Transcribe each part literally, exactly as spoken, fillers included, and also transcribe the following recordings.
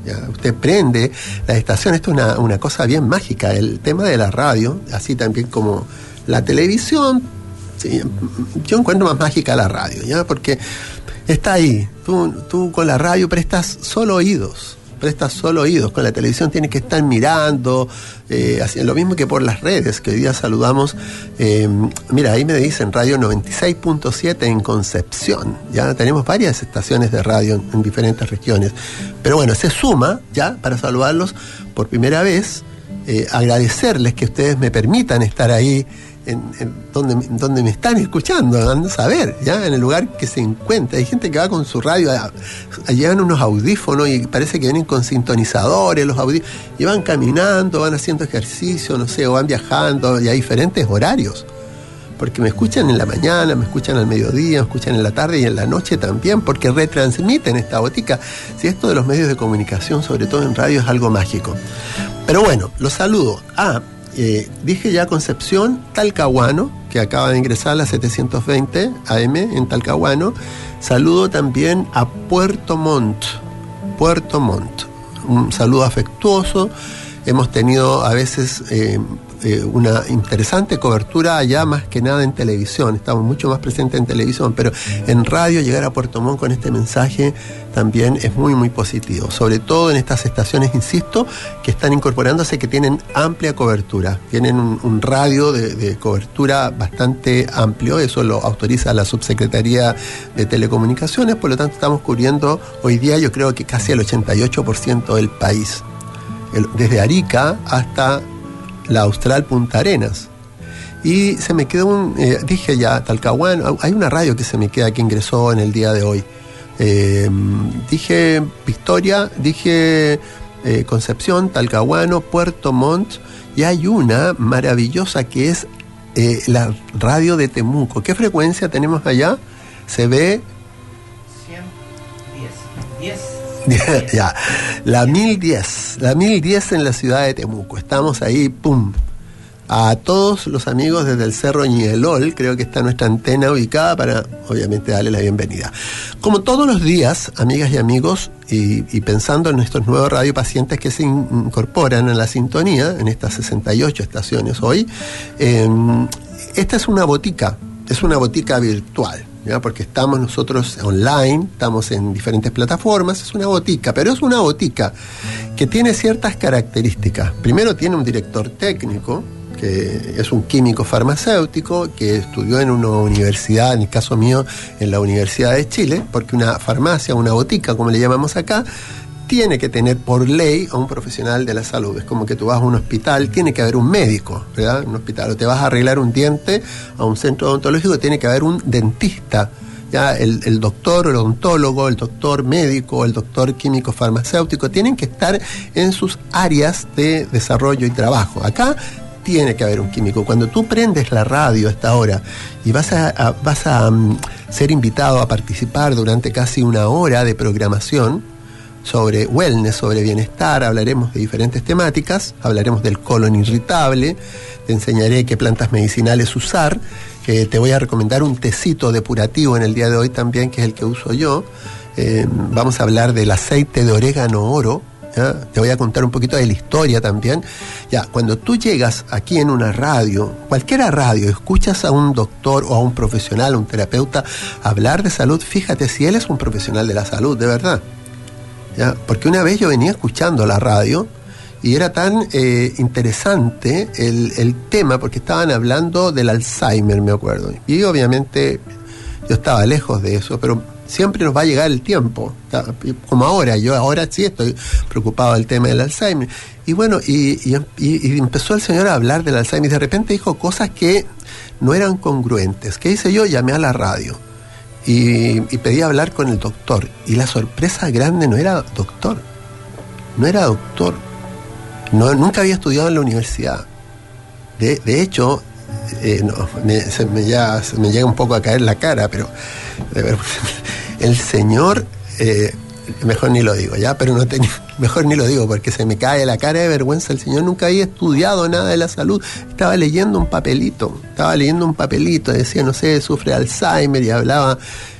¿ya? Usted prende la estación, esto es una, una cosa bien mágica, el tema de la radio, así también como la televisión, sí, yo encuentro más mágica la radio, ¿ya? Porque está ahí, tú, tú con la radio prestas solo oídos, prestas solo oídos, con la televisión tienes que estar mirando, eh, así, lo mismo que por las redes, que hoy día saludamos, eh, mira, ahí me dicen radio noventa y seis punto siete en Concepción, ya tenemos varias estaciones de radio en, en diferentes regiones, pero bueno, se suma, ya, para saludarlos por primera vez, eh, agradecerles que ustedes me permitan estar ahí, En, en donde, donde me están escuchando, ando a saber, ya, en el lugar que se encuentra. Hay gente que va con su radio, a, a, llevan unos audífonos y parece que vienen con sintonizadores, los audífonos, y van caminando, van haciendo ejercicio, no sé, o van viajando, y hay diferentes horarios, porque me escuchan en la mañana, me escuchan al mediodía, me escuchan en la tarde y en la noche también, porque retransmiten esta botica. Si esto de los medios de comunicación, sobre todo en radio, es algo mágico. Pero bueno, los saludo. Ah, Eh, dije ya Concepción, Talcahuano, que acaba de ingresar a la setecientos veinte A M en Talcahuano. Saludo también a Puerto Montt, Puerto Montt. Un saludo afectuoso. Hemos tenido a veces eh, eh, una interesante cobertura allá, más que nada en televisión. Estamos mucho más presentes en televisión, pero en radio llegar a Puerto Montt con este mensaje también es muy, muy positivo. Sobre todo en estas estaciones, insisto, que están incorporándose, que tienen amplia cobertura. Tienen un, un radio de, de cobertura bastante amplio. Eso lo autoriza la Subsecretaría de Telecomunicaciones. Por lo tanto, estamos cubriendo hoy día, yo creo que casi el ochenta y ocho por ciento del país. El, desde Arica hasta la austral Punta Arenas. Y se me quedó un... Eh, dije ya, Talcahuano, hay una radio que se me queda que ingresó en el día de hoy. Eh, dije Victoria, dije eh, Concepción, Talcahuano, Puerto Montt, y hay una maravillosa que es eh, la radio de Temuco. ¿Qué frecuencia tenemos allá? Se ve... ciento diez. Ya, la mil diez, la mil diez en la ciudad de Temuco. Estamos ahí, pum. A todos los amigos desde el Cerro Ñelol, creo que está nuestra antena ubicada para, obviamente, darle la bienvenida. Como todos los días, amigas y amigos, y, y pensando en estos nuevos radiopacientes que se incorporan a la sintonía, en estas sesenta y ocho estaciones hoy, eh, esta es una botica, es una botica virtual. ¿Ya? Porque estamos nosotros online, estamos en diferentes plataformas, es una botica, pero es una botica que tiene ciertas características. Primero, tiene un director técnico, que es un químico farmacéutico, que estudió en una universidad, en el caso mío, en la Universidad de Chile, porque una farmacia, una botica, como le llamamos acá, tiene que tener por ley a un profesional de la salud. Es como que tú vas a un hospital, tiene que haber un médico, ¿verdad? Un hospital, o te vas a arreglar un diente a un centro odontológico, tiene que haber un dentista, ya el, el doctor, el odontólogo, el doctor médico, el doctor químico farmacéutico, tienen que estar en sus áreas de desarrollo y trabajo. Acá tiene que haber un químico. Cuando tú prendes la radio a esta hora y vas a, a, vas a um, ser invitado a participar durante casi una hora de programación sobre wellness, sobre bienestar, hablaremos de diferentes temáticas, hablaremos del colon irritable, te enseñaré qué plantas medicinales usar, eh, te voy a recomendar un tecito depurativo en el día de hoy también, que es el que uso yo, eh, vamos a hablar del aceite de orégano oro, ¿ya? Te voy a contar un poquito de la historia también. Ya, cuando tú llegas aquí en una radio, cualquier radio, escuchas a un doctor o a un profesional, un terapeuta, hablar de salud, fíjate si él es un profesional de la salud, de verdad. ¿Ya? Porque una vez yo venía escuchando la radio y era tan eh, interesante el, el tema, porque estaban hablando del Alzheimer, me acuerdo. Y obviamente yo estaba lejos de eso, pero siempre nos va a llegar el tiempo, como ahora. Yo ahora sí estoy preocupado del tema del Alzheimer. Y bueno, y, y, y empezó el señor a hablar del Alzheimer y de repente dijo cosas que no eran congruentes. ¿Qué hice yo? Llamé a la radio. Y, y pedí hablar con el doctor. Y la sorpresa grande no era doctor. No era doctor. No, nunca había estudiado en la universidad. De, de hecho, eh, no, me, se, me ya, se me llega un poco a caer la cara, pero de ver, el señor, eh, mejor ni lo digo, ya, pero no tenía, mejor ni lo digo porque se me cae la cara de vergüenza. El señor nunca había estudiado nada de la salud. Estaba leyendo un papelito, estaba leyendo un papelito, decía, no sé, sufre Alzheimer, y hablaba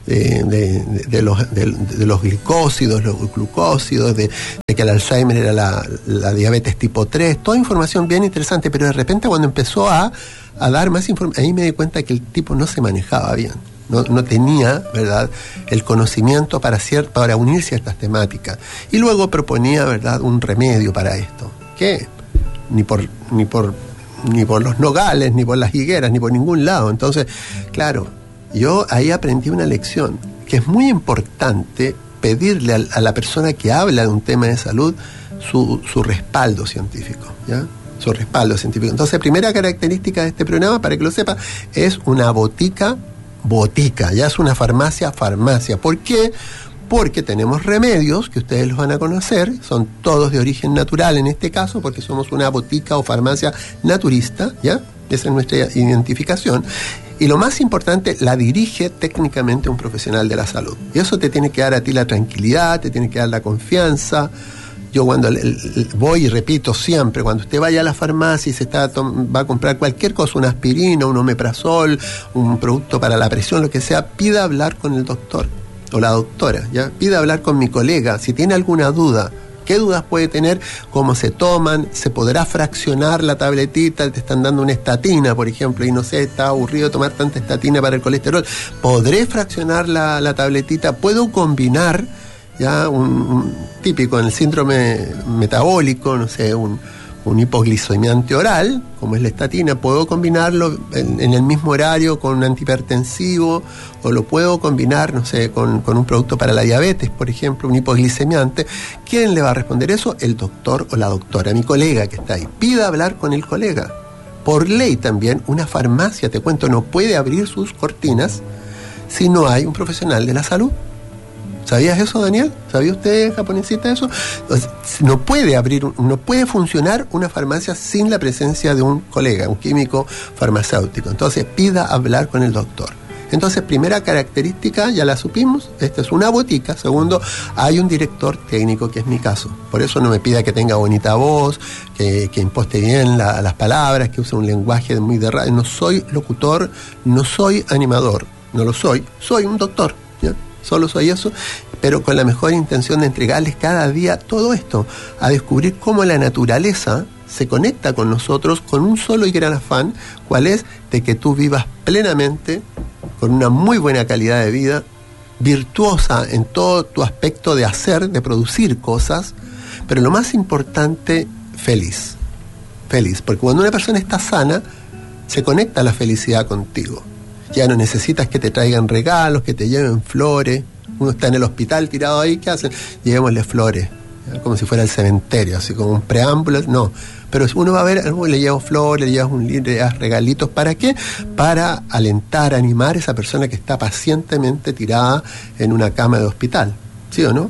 de, de, de, los, de, de los glicósidos, los glucósidos, de, de que el Alzheimer era la, la diabetes tipo tres, toda información bien interesante, pero de repente cuando empezó a, a dar más información, ahí me di cuenta que el tipo no se manejaba bien. No, no tenía, ¿verdad?, el conocimiento para, cier- para unir ciertas temáticas. Y luego proponía, ¿verdad?, un remedio para esto. Que ni por, ni por, ni por los nogales, ni por las higueras, ni por ningún lado. Entonces, claro, yo ahí aprendí una lección, que es muy importante pedirle a, a la persona que habla de un tema de salud su, su respaldo científico, ¿ya? Su respaldo científico. Entonces, primera característica de este programa, para que lo sepa, es una botica botica, ya es una farmacia, farmacia. ¿Por qué? Porque tenemos remedios, que ustedes los van a conocer, son todos de origen natural en este caso, porque somos una botica o farmacia naturista, ¿ya? Esa es nuestra identificación. Y lo más importante, la dirige técnicamente un profesional de la salud. Y eso te tiene que dar a ti la tranquilidad, te tiene que dar la confianza. Yo cuando el, el, voy y repito siempre, cuando usted vaya a la farmacia y se está va a comprar cualquier cosa, una aspirina, un omeprazol, un producto para la presión, lo que sea, pida hablar con el doctor o la doctora, ¿ya? Pida hablar con mi colega, si tiene alguna duda. ¿Qué dudas puede tener? ¿Cómo se toman? ¿Se podrá fraccionar la tabletita? Te están dando una estatina, por ejemplo, y no sé, está aburrido tomar tanta estatina para el colesterol. ¿Podré fraccionar la, la tabletita? ¿Puedo combinar, ya, un, un típico en el síndrome metabólico, no sé, un, un hipoglicemiante oral, como es la estatina? ¿Puedo combinarlo en, en el mismo horario con un antihipertensivo? ¿O lo puedo combinar, no sé, con, con un producto para la diabetes, por ejemplo, un hipoglicemiante? ¿Quién le va a responder eso? El doctor o la doctora, mi colega que está ahí. Pida hablar con el colega. Por ley también, una farmacia, te cuento, no puede abrir sus cortinas si no hay un profesional de la salud. ¿Sabías eso, Daniel? ¿Sabía usted, japonesita, eso? No puede abrir, no puede funcionar una farmacia sin la presencia de un colega, un químico farmacéutico. Entonces, pida hablar con el doctor. Entonces, primera característica, ya la supimos, esta es una botica. Segundo, hay un director técnico, que es mi caso. Por eso no me pida que tenga bonita voz, que, que imposte bien la, las palabras, que use un lenguaje muy de radio. No soy locutor, no soy animador, no lo soy, soy un doctor, ¿ya? Solo soy eso, pero con la mejor intención de entregarles cada día todo esto, a descubrir cómo la naturaleza se conecta con nosotros con un solo y gran afán, cuál es de que tú vivas plenamente, con una muy buena calidad de vida, virtuosa en todo tu aspecto de hacer, de producir cosas, pero lo más importante, feliz. Feliz, porque cuando una persona está sana, se conecta la felicidad contigo. Ya no necesitas que te traigan regalos, que te lleven flores. Uno está en el hospital tirado ahí, ¿qué hacen? Llevémosle flores, ¿ya? Como si fuera el cementerio, así como un preámbulo. No, pero uno va a ver, le llevo flores, le llevas un libro, le llevas regalitos. ¿Para qué? Para alentar, animar a esa persona que está pacientemente tirada en una cama de hospital. ¿Sí o no?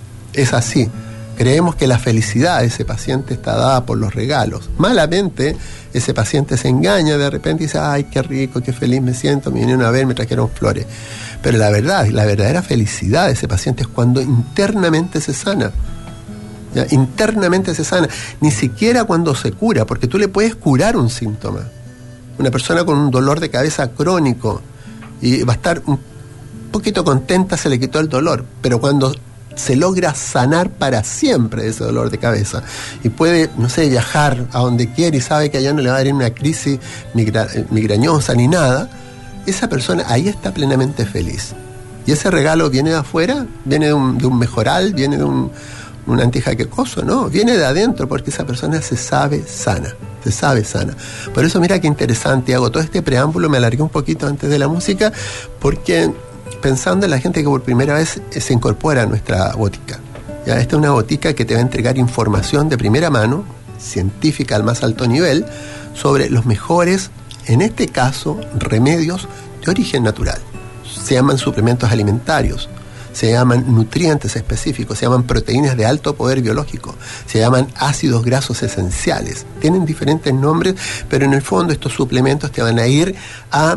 Es así. Creemos que la felicidad de ese paciente está dada por los regalos. Malamente, ese paciente se engaña de repente y dice, ay, qué rico, qué feliz me siento, me vinieron a ver, me trajeron flores. Pero la verdad, la verdadera felicidad de ese paciente es cuando internamente se sana. ¿Ya? Internamente se sana. Ni siquiera cuando se cura, porque tú le puedes curar un síntoma. Una persona con un dolor de cabeza crónico y va a estar un poquito contenta, se le quitó el dolor, pero cuando se logra sanar para siempre ese dolor de cabeza y puede, no sé, viajar a donde quiere y sabe que allá no le va a dar una crisis migra- migrañosa ni nada, esa persona ahí está plenamente feliz. Y ese regalo viene de afuera, viene de un, de un mejoral, viene de un, un antijaquecoso, no, viene de adentro, porque esa persona se sabe sana, se sabe sana. Por eso mira qué interesante, hago todo este preámbulo, me alargué un poquito antes de la música, porque pensando en la gente que por primera vez se incorpora a nuestra botica. ¿Ya? Esta es una botica que te va a entregar información de primera mano, científica al más alto nivel, sobre los mejores, en este caso, remedios de origen natural. Se llaman suplementos alimentarios, se llaman nutrientes específicos, se llaman proteínas de alto poder biológico, se llaman ácidos grasos esenciales. Tienen diferentes nombres, pero en el fondo estos suplementos te van a ir a,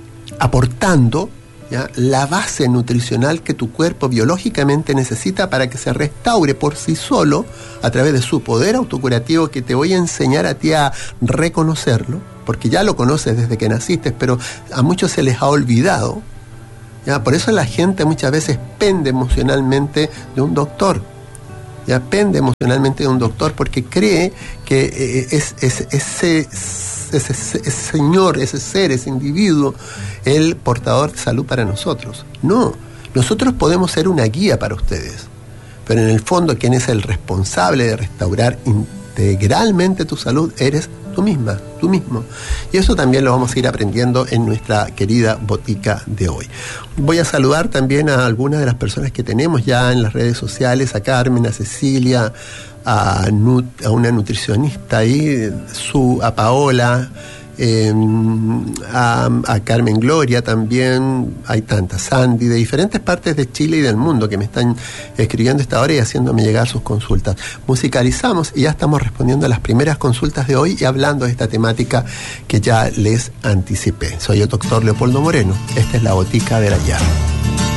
aportando, ¿ya?, la base nutricional que tu cuerpo biológicamente necesita para que se restaure por sí solo a través de su poder autocurativo, que te voy a enseñar a ti a reconocerlo, porque ya lo conoces desde que naciste, pero a muchos se les ha olvidado. ¿ya? Por eso la gente muchas veces pende emocionalmente de un doctor. Ya pende emocionalmente de un doctor porque cree que eh, es, es, ese, ese, ese, ese señor, ese ser, ese individuo, el portador de salud para nosotros. No, nosotros podemos ser una guía para ustedes, pero en el fondo quien es el responsable de restaurar integralmente tu salud eres tú misma, tú mismo. Y eso también lo vamos a ir aprendiendo en nuestra querida botica de hoy. Voy a saludar también a algunas de las personas que tenemos ya en las redes sociales, a Carmen, a Cecilia, a, Nut, a una nutricionista ahí, su, a Paola, eh, a, a Carmen Gloria también, hay tantas, Sandy, de diferentes partes de Chile y del mundo que me están escribiendo esta hora y haciéndome llegar sus consultas. Musicalizamos y ya estamos respondiendo a las primeras consultas de hoy y hablando de esta temática que ya les anticipé. Soy el doctor Leopoldo Moreno, esta es la botica del ayer.